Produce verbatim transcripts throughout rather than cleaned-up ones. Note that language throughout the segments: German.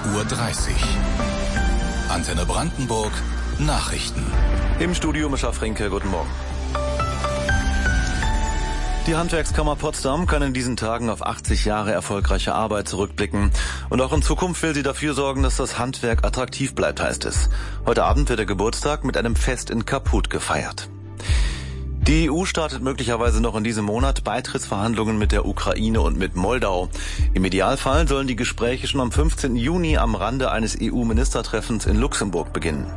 Uhr dreißig. Antenne Brandenburg, Nachrichten. Im Studio Mischa Frinke, guten Morgen. Die Handwerkskammer Potsdam kann in diesen Tagen auf achtzig Jahre erfolgreiche Arbeit zurückblicken. Und auch in Zukunft will sie dafür sorgen, dass das Handwerk attraktiv bleibt, heißt es. Heute Abend wird der Geburtstag mit einem Fest in Kaput gefeiert. Die E U startet möglicherweise noch in diesem Monat Beitrittsverhandlungen mit der Ukraine und mit Moldau. Im Idealfall sollen die Gespräche schon am fünfzehnten Juni am Rande eines E U-Ministertreffens in Luxemburg beginnen.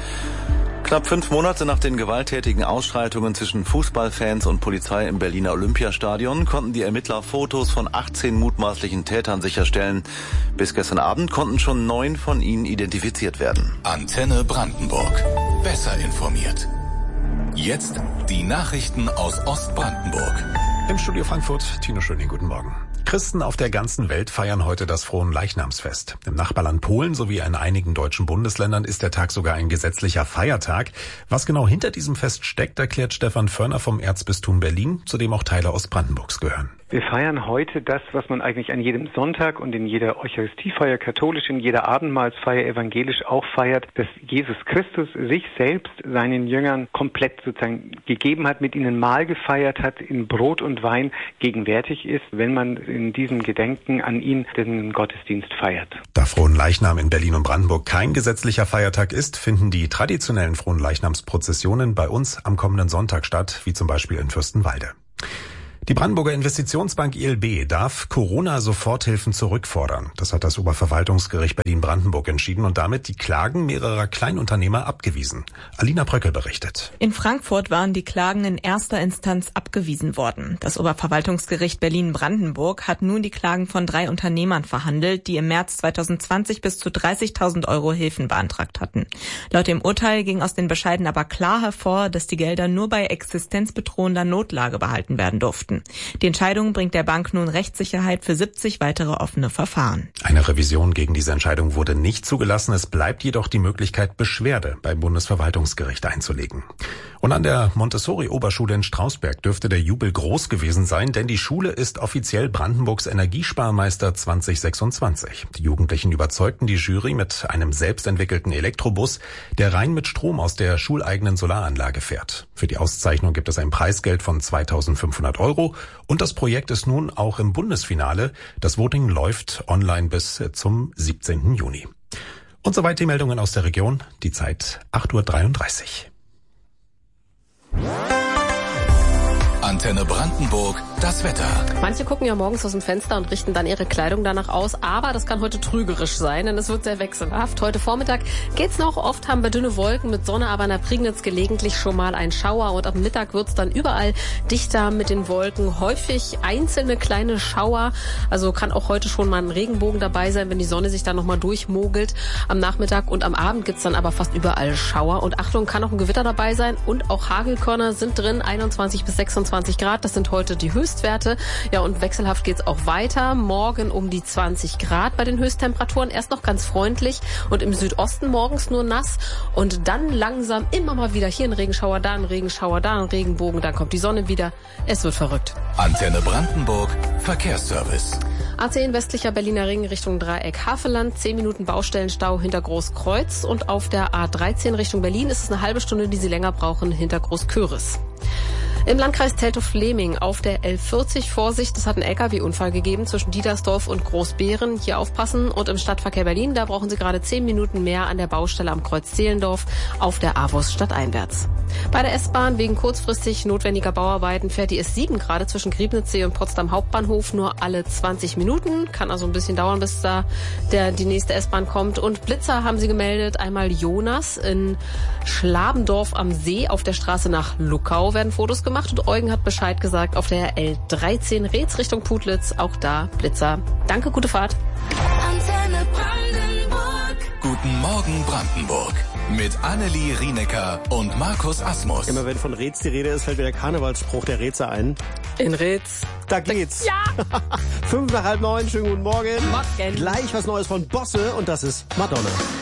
Knapp fünf Monate nach den gewalttätigen Ausschreitungen zwischen Fußballfans und Polizei im Berliner Olympiastadion konnten die Ermittler Fotos von achtzehn mutmaßlichen Tätern sicherstellen. Bis gestern Abend konnten schon neun von ihnen identifiziert werden. Antenne Brandenburg. Besser informiert. Jetzt die Nachrichten aus Ostbrandenburg. Im Studio Frankfurt, Tino Schöning, guten Morgen. Christen auf der ganzen Welt feiern heute das Fronleichnamsfest. Im Nachbarland Polen sowie in einigen deutschen Bundesländern ist der Tag sogar ein gesetzlicher Feiertag. Was genau hinter diesem Fest steckt, erklärt Stefan Förner vom Erzbistum Berlin, zu dem auch Teile Ostbrandenburgs gehören. Wir feiern heute das, was man eigentlich an jedem Sonntag und in jeder Eucharistiefeier katholisch, in jeder Abendmahlsfeier evangelisch auch feiert, dass Jesus Christus sich selbst seinen Jüngern komplett sozusagen gegeben hat, mit ihnen Mahl gefeiert hat, in Brot und Wein gegenwärtig ist, wenn man in diesem Gedenken an ihn den Gottesdienst feiert. Da Fronleichnam in Berlin und Brandenburg kein gesetzlicher Feiertag ist, finden die traditionellen Fronleichnamsprozessionen bei uns am kommenden Sonntag statt, wie zum Beispiel in Fürstenwalde. Die Brandenburger Investitionsbank I L B darf Corona-Soforthilfen zurückfordern. Das hat das Oberverwaltungsgericht Berlin-Brandenburg entschieden und damit die Klagen mehrerer Kleinunternehmer abgewiesen. Alina Bröckel berichtet. In Frankfurt waren die Klagen in erster Instanz abgewiesen worden. Das Oberverwaltungsgericht Berlin-Brandenburg hat nun die Klagen von drei Unternehmern verhandelt, die im März zweitausendzwanzig bis zu dreißigtausend Euro Hilfen beantragt hatten. Laut dem Urteil ging aus den Bescheiden aber klar hervor, dass die Gelder nur bei existenzbedrohender Notlage behalten werden durften. Die Entscheidung bringt der Bank nun Rechtssicherheit für siebzig weitere offene Verfahren. Eine Revision gegen diese Entscheidung wurde nicht zugelassen. Es bleibt jedoch die Möglichkeit, Beschwerde beim Bundesverwaltungsgericht einzulegen. Und an der Montessori-Oberschule in Strausberg dürfte der Jubel groß gewesen sein, denn die Schule ist offiziell Brandenburgs Energiesparmeister zwanzig sechsundzwanzig. Die Jugendlichen überzeugten die Jury mit einem selbstentwickelten Elektrobus, der rein mit Strom aus der schuleigenen Solaranlage fährt. Für die Auszeichnung gibt es ein Preisgeld von zweitausendfünfhundert Euro. Und das Projekt ist nun auch im Bundesfinale. Das Voting läuft online bis zum siebzehnten Juni. Und soweit die Meldungen aus der Region. Die Zeit acht Uhr dreiunddreißig. Antenne Brandenburg, das Wetter. Manche gucken ja morgens aus dem Fenster und richten dann ihre Kleidung danach aus, aber das kann heute trügerisch sein, denn es wird sehr wechselhaft. Heute Vormittag geht's noch, oft haben wir dünne Wolken mit Sonne, aber in der Prignitz gelegentlich schon mal ein Schauer und ab Mittag wird's dann überall dichter mit den Wolken, häufig einzelne kleine Schauer, also kann auch heute schon mal ein Regenbogen dabei sein, wenn die Sonne sich dann nochmal durchmogelt am Nachmittag und am Abend gibt's dann aber fast überall Schauer und Achtung, kann auch ein Gewitter dabei sein und auch Hagelkörner sind drin, einundzwanzig bis sechsundzwanzig Grad, das sind heute die Höchstwerte. Ja, und wechselhaft geht's auch weiter. Morgen um die zwanzig Grad bei den Höchsttemperaturen. Erst noch ganz freundlich und im Südosten morgens nur nass und dann langsam immer mal wieder hier ein Regenschauer, da ein Regenschauer, da ein Regenbogen, dann kommt die Sonne wieder. Es wird verrückt. Antenne Brandenburg, Verkehrsservice. A zehn westlicher Berliner Ring Richtung Dreieck Havelland, zehn Minuten Baustellenstau hinter Großkreuz und auf der A dreizehn Richtung Berlin ist es eine halbe Stunde, die Sie länger brauchen, hinter Großköris. Im Landkreis Teltow-Fleming auf der L vierzig Vorsicht, es hat einen L K W-Unfall gegeben zwischen Dietersdorf und Großbeeren. Hier aufpassen. Und im Stadtverkehr Berlin, da brauchen Sie gerade zehn Minuten mehr an der Baustelle am Kreuz Zehlendorf auf der A W O S stadteinwärts. Bei der S-Bahn wegen kurzfristig notwendiger Bauarbeiten fährt die S sieben gerade zwischen Griebnitzsee und Potsdam Hauptbahnhof nur alle zwanzig Minuten. Kann also ein bisschen dauern, bis da der, die nächste S-Bahn kommt. Und Blitzer haben Sie gemeldet. Einmal Jonas in Schlabendorf am See auf der Straße nach Luckau werden Fotos gemacht. Und Eugen hat Bescheid gesagt auf der L dreizehn Reetz Richtung Putlitz. Auch da Blitzer. Danke, gute Fahrt. Antenne Brandenburg. Guten Morgen Brandenburg. Mit Annelie Rienecker und Markus Asmus. Immer wenn von Reetz die Rede ist, fällt mir der Karnevalsspruch der Reetzer ein. In Reetz. Da geht's. Ja. Fünf nach halb neun, schönen guten Morgen. Morgen. Gleich was Neues von Bosse und das ist Madonna.